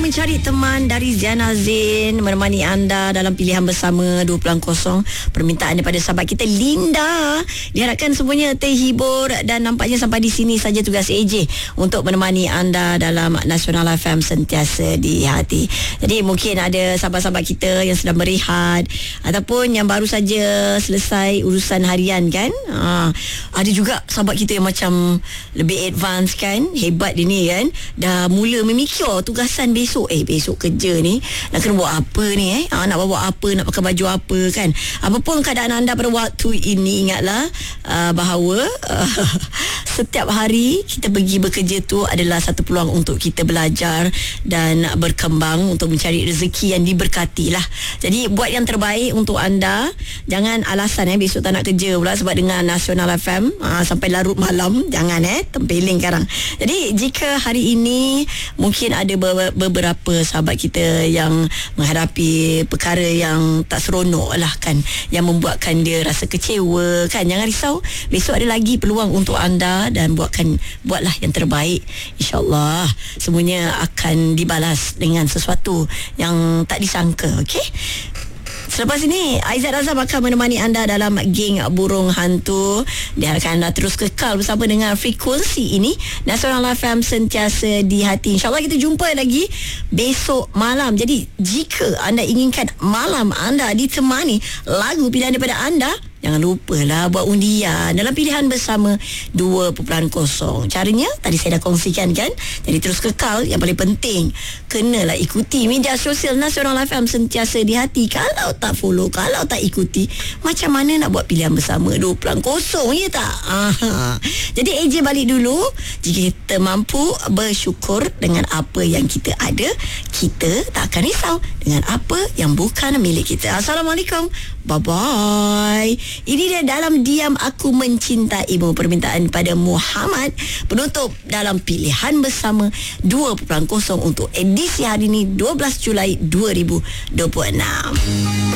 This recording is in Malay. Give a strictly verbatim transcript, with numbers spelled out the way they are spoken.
mencari teman dari Ziana Zain menemani anda dalam pilihan bersama dua puluh kosong. Permintaan daripada sahabat kita Linda. Diharapkan semuanya terhibur dan nampaknya sampai di sini saja tugas A J untuk menemani anda dalam Nasional F M sentiasa di hati. Jadi mungkin ada sahabat-sahabat kita yang sedang berehat ataupun yang baru saja selesai urusan harian kan. Ha, ada juga sahabat kita yang macam lebih advance kan. Hebat dia ni kan. Dah mula memikir tugasan besok. Eh besok kerja ni nak kena buat apa ni eh ha, nak bawa apa, nak pakai baju apa kan. Apapun keadaan anda pada waktu ini, ingatlah uh, bahawa uh, setiap hari kita pergi bekerja tu adalah satu peluang untuk kita belajar dan berkembang untuk mencari rezeki yang diberkati lah. Jadi buat yang terbaik untuk anda. Jangan alasan eh besok tak nak kerja pula sebab dengan Nasional F M uh, sampai larut malam. Jangan eh tempeling sekarang. Jadi jika hari ini mungkin ada beberapa sahabat kita yang menghadapi perkara yang tak seronok lah kan, yang membuatkan dia rasa kecewa kan, jangan risau, besok ada lagi peluang untuk anda dan buatkan buatlah yang terbaik. InsyaAllah semuanya akan dibalas dengan sesuatu yang tak disangka. Okey, selepas ini Aizat Razam akan menemani anda dalam Geng Burung Hantu. Diharapkan anda terus kekal bersama dengan frekuensi ini, Nasional F M sentiasa di hati. InsyaAllah kita jumpa lagi besok malam. Jadi jika anda inginkan malam anda ditemani lagu pilihan daripada anda, jangan lupalah buat undian dalam pilihan bersama dua puluh kosong. Caranya tadi saya dah kongsikan kan. Jadi terus kekal. Yang paling penting, kenalah ikuti media sosial Nasional F M sentiasa di hati. Kalau tak follow, kalau tak ikuti, macam mana nak buat pilihan bersama dua puluh kosong, ya tak? Aha. Jadi A J balik dulu. Jika kita mampu bersyukur dengan apa yang kita ada, kita tak akan risau dengan apa yang bukan milik kita. Assalamualaikum. Bye-bye. Ini dia Dalam Diam Aku Mencintaimu, permintaan pada Muhammad. Penutup dalam pilihan bersama dua puluh kosong untuk edisi hari ini dua belas Julai dua ribu dua puluh enam.